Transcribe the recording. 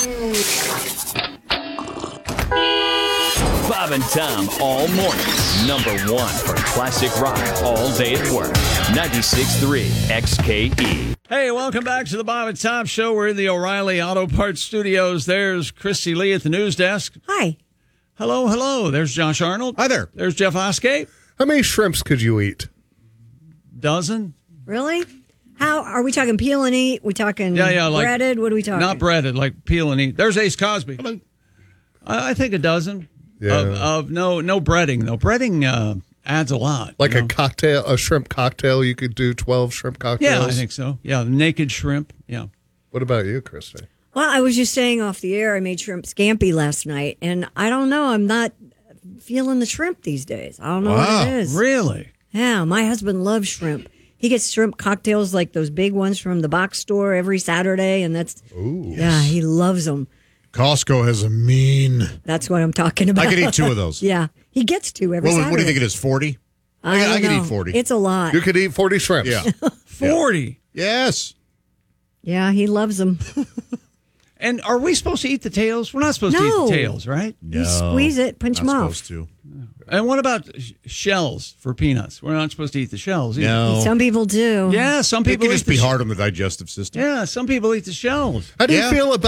Bob and Tom all morning. Number one for classic rock all day at work. 96.3 XKE. Hey, welcome back to the Bob and Tom Show. We're in the O'Reilly Auto Parts Studios. There's Christy Lee at the news desk. Hi. Hello, hello. There's Josh Arnold. Hi there. There's Jeff Oskey. How many shrimps could you eat? Dozen? Really? How are we talking? Peel and eat? We talking like breaded? What are we talking? Not breaded, like peel and eat. There's Ace Cosby. I think a dozen. Yeah. Of no breading though. Breading adds a lot. Like a cocktail, a shrimp cocktail. You could do 12 shrimp cocktails. Yeah, I think so. Yeah, naked shrimp. Yeah. What about you, Christy? Well, I was just saying off the air, I made shrimp scampi last night, and I don't know. I'm not feeling the shrimp these days. I don't know what it is. Really? Yeah, my husband loves shrimp. He gets shrimp cocktails like those big ones from the box store every Saturday, and yeah, he loves them. Costco has a mean. That's what I'm talking about. I could eat 2 of those. Yeah, he gets 2 every Saturday. What do you think it is, 40? I could eat 40. It's a lot. You could eat 40 shrimps. Yeah. 40? Yes. Yeah, he loves them. And are we supposed to eat the tails? We're not supposed to eat the tails, right? No. You squeeze it, pinch them off. Supposed to. And what about shells for peanuts? We're not supposed to eat the shells either. No. Some people do. Yeah, some It people can eat just be hard on the digestive system. Yeah, some people eat the shells. How do you feel about